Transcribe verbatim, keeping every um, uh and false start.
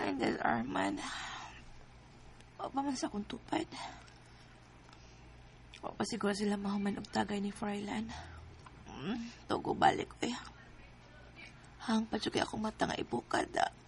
Indes Arman. O pa man sa akong tupad. O pa siguro sila mahuman og tagay ni Froilan. Mm, tugo balik ko eh. Hang pa akong mata nga ibukad ah.